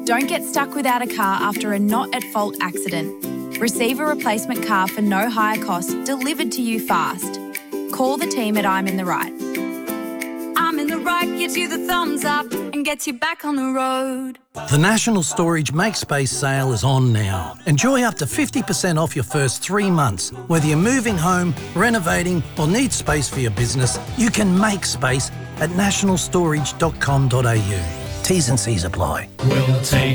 Don't get stuck without a car after a not-at-fault accident. Receive a replacement car for no higher cost delivered to you fast. Call the team at I'm in the Right. I'm in the Right gives you the thumbs up and gets you back on the road. The National Storage Make Space sale is on now. Enjoy up to 50% off your first 3 months. Whether you're moving home, renovating or need space for your business, you can make space at nationalstorage.com.au. T's and C's apply. We'll take